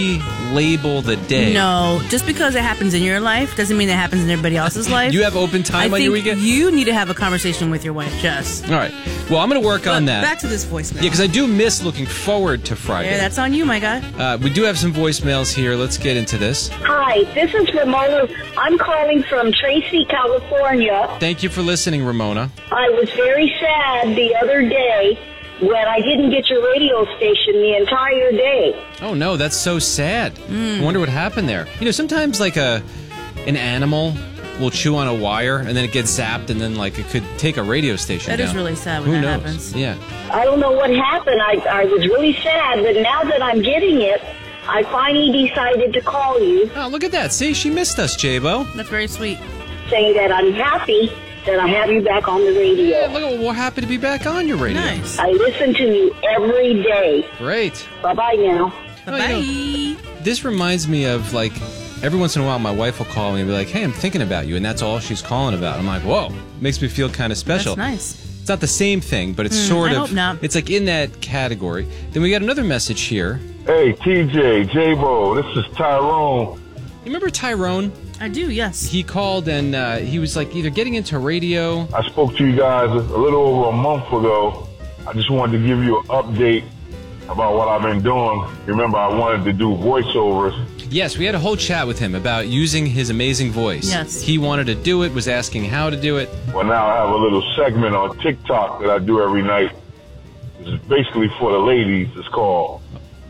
label the day. No, just because it happens in your life doesn't mean it happens in everybody else's life. You have open time on your weekend? You need to have a conversation with your wife, Jess. All right. Well, I'm going to work on that. Back to this voicemail. Yeah, because I do miss looking forward to Friday. Yeah, that's on you, my guy. We do have some voicemails here. Let's get into this. Hi, this is Ramona. I'm calling from Tracy, California. Thank you for listening, Ramona. I was very sad the other day when I didn't get your radio station the entire day. Oh, no, that's so sad. I wonder what happened there. You know, sometimes like an animal will chew on a wire and then it gets zapped and then like it could take a radio station down. That is really sad when Who that knows? happens. Yeah. I don't know what happened. I was really sad, but now that I'm getting it, I finally decided to call you. Oh, look at that. See, she missed us, J-Bo. That's very sweet. Saying that I'm happy that I have you back on the radio. Yeah, look, we're happy to be back on your radio. Nice. I listen to you every day. Great. Bye-bye now. Bye-bye. Well, you know, this reminds me of, like, every once in a while my wife will call me and be like, hey, I'm thinking about you, and that's all she's calling about. I'm like, whoa. Makes me feel kind of special. That's nice. It's not the same thing, but it's sort I of... hope not. It's like in that category. Then we got another message here. Hey, TJ, J-Bo, this is Tyrone. You remember Tyrone? I do, yes. He called and he was like either getting into radio. I spoke to you guys a little over a month ago. I just wanted to give you an update about what I've been doing. Remember, I wanted to do voiceovers. Yes, we had a whole chat with him about using his amazing voice. Yes. He wanted to do it, was asking how to do it. Well, now I have a little segment on TikTok that I do every night. It's basically for the ladies. It's called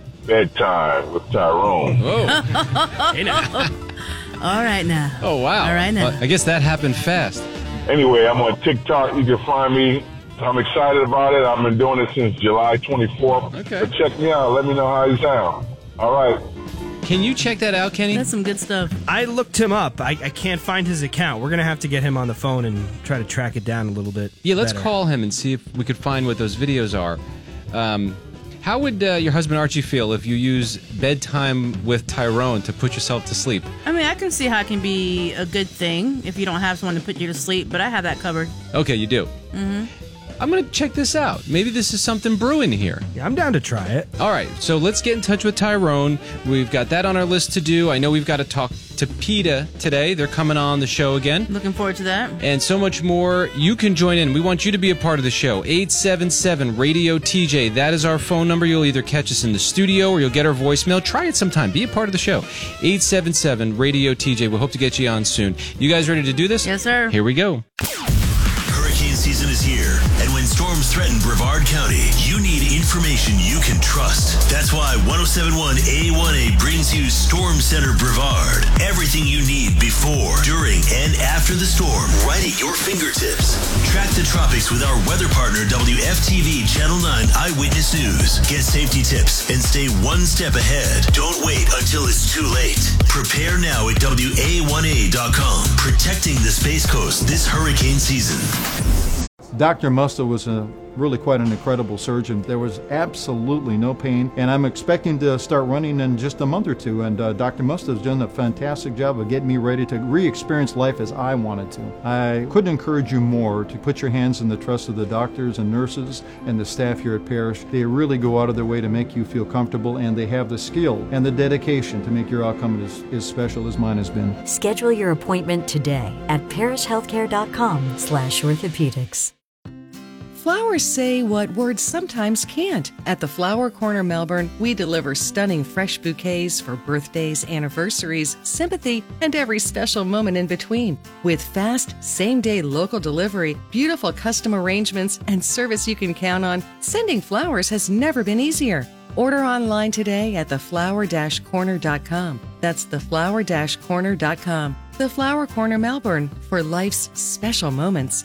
Bedtime with Tyrone. Oh. Hey now. All right now. Oh, wow. All right now. Well, I guess that happened fast. Anyway, I'm on TikTok. You can find me. I'm excited about it. I've been doing it since July 24th. Okay. So check me out. Let me know how you sound. All right. Can you check that out, Kenny? That's some good stuff. I looked him up. I can't find his account. We're going to have to get him on the phone and try to track it down a little bit. Yeah, let's better. call him and see if we could find what those videos are. How would your husband Archie feel if you use Bedtime with Tyrone to put yourself to sleep? I mean, I can see how it can be a good thing if you don't have someone to put you to sleep, but I have that covered. Okay, you do. Mm-hmm. I'm going to check this out. Maybe this is something brewing here. Yeah, I'm down to try it. All right, so let's get in touch with Tyrone. We've got that on our list to do. I know we've got to talk to PETA today. They're coming on the show again. Looking forward to that. And so much more. You can join in. We want you to be a part of the show. 877-RADIO-TJ. That is our phone number. You'll either catch us in the studio or you'll get our voicemail. Try it sometime. Be a part of the show. 877-RADIO-TJ. We hope to get you on soon. You guys ready to do this? Yes, sir. Here we go. Hurricane season is here, and when storms threaten Brevard County, you need information you can trust. That's why 1071 A1A brings you Storm Center Brevard. Everything you need before, during, and after the storm, right at your fingertips. Track the tropics with our weather partner, WFTV Channel 9 Eyewitness News. Get safety tips and stay one step ahead. Don't wait until it's too late. Prepare now at WA1A.com. Protecting the Space Coast this hurricane season. Dr. Musto was really quite an incredible surgeon. There was absolutely no pain, and I'm expecting to start running in just a month or two, and Dr. Musto has done a fantastic job of getting me ready to re-experience life as I wanted to. I couldn't encourage you more to put your hands in the trust of the doctors and nurses and the staff here at Parrish. They really go out of their way to make you feel comfortable, and they have the skill and the dedication to make your outcome as special as mine has been. Schedule your appointment today at parrishhealthcare.com/orthopedics. Flowers say what words sometimes can't. At the Flower Corner Melbourne, we deliver stunning fresh bouquets for birthdays, anniversaries, sympathy, and every special moment in between. With fast, same-day local delivery, beautiful custom arrangements, and service you can count on, sending flowers has never been easier. Order online today at theflower-corner.com. That's theflower-corner.com. The Flower Corner Melbourne, for life's special moments.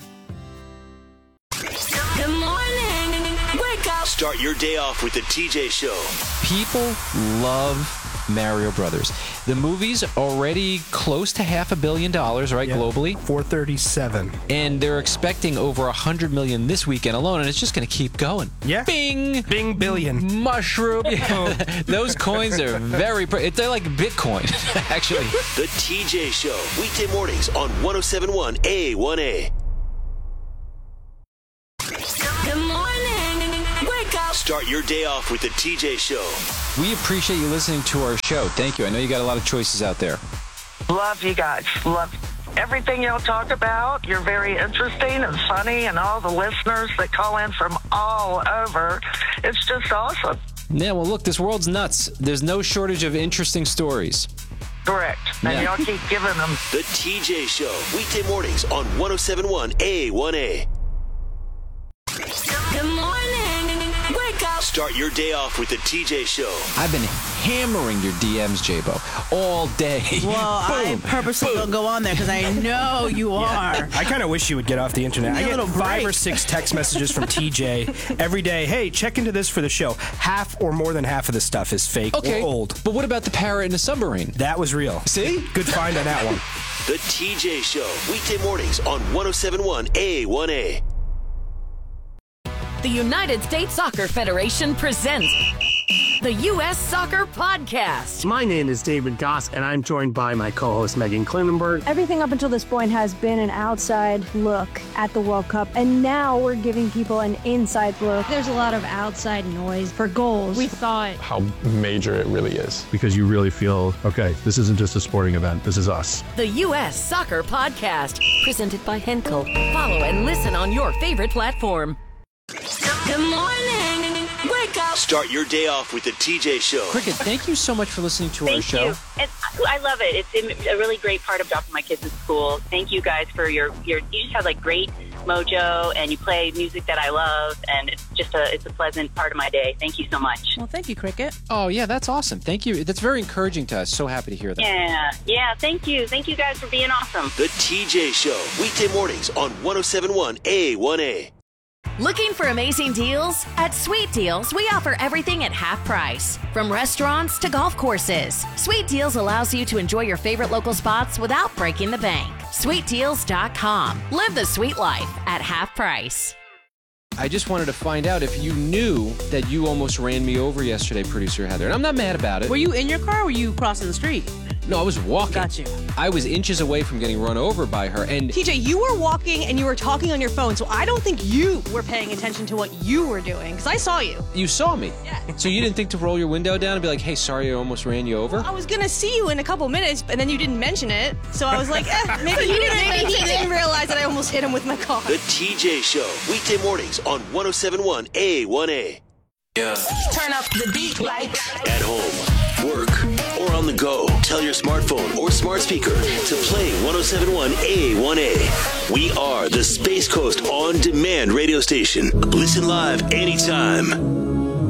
Good morning. Wake up. Start your day off with the TJ Show. People love Mario Brothers. The movie's already close to $500 million, right, globally? 437. And they're expecting over 100 million this weekend alone, and it's just going to keep going. Yeah. Bing! Bing billion. Mushroom. Those coins are they're like Bitcoin, actually. The TJ Show. Weekday mornings on 1071 A1A. Start your day off with the TJ Show. We appreciate you listening to our show. Thank you. I know you got a lot of choices out there. Love you guys. Love everything y'all talk about. You're very interesting and funny, and all the listeners that call in from all over. It's just awesome. Yeah, well, look, this world's nuts. There's no shortage of interesting stories. Correct. And y'all keep giving them. The TJ Show, weekday mornings on 107.1 A1A. Good morning. Wake up. Start your day off with the TJ Show. I've been hammering your DMs, J-Bo, all day. Well, I purposely don't go on there because I know you are. I kind of wish you would get off the internet. I get 5 or 6 text messages from TJ every day. Hey, check into this for the show. Half or more than half of the stuff is fake or old. But what about the parrot in the submarine? That was real. See? Good find on that one. The TJ Show, weekday mornings on 107.1 A1A. The United States Soccer Federation presents the U.S. Soccer Podcast. My name is David Goss, and I'm joined by my co-host Megan Klinenberg. Everything up until this point has been an outside look at the World Cup, and now we're giving people an inside look. There's a lot of outside noise for goals. We thought how major it really is. Because you really feel, okay, this isn't just a sporting event, this is us. The U.S. Soccer Podcast, presented by Henkel. Follow and listen on your favorite platform. Good morning. Wake up. Start your day off with the TJ Show. Cricket, thank you so much for listening to our show. And I love it. It's a really great part of dropping my kids in school. Thank you guys for your you just have like great mojo, and you play music that I love, and it's just it's a pleasant part of my day. Thank you so much. Well, thank you, Cricket. Oh, yeah, that's awesome. Thank you. That's very encouraging to us. So happy to hear that. Yeah, thank you. Thank you guys for being awesome. The TJ Show, weekday mornings on 107.1 A1A. Looking for amazing deals? At Sweet Deals, we offer everything at half price. From restaurants to golf courses, Sweet Deals allows you to enjoy your favorite local spots without breaking the bank. SweetDeals.com. Live the sweet life at half price. I just wanted to find out if you knew that you almost ran me over yesterday, producer Heather. And I'm not mad about it. Were you in your car or were you crossing the street? No, I was walking. Got you. I was inches away from getting run over by her. And TJ, you were walking and you were talking on your phone, so I don't think you were paying attention to what you were doing, because I saw you. You saw me? Yeah. So you didn't think to roll your window down and be like, hey, sorry, I almost ran you over? I was going to see you in a couple minutes, and then you didn't mention it, so I was like, maybe he didn't realize that I almost hit him with my car. The TJ Show, weekday mornings on 107.1 A1A. Yeah. Turn up the beat like at home, work, or on the go. Tell your smartphone or smart speaker to play 107.1 A1A. We are the Space Coast On Demand radio station. Listen live anytime.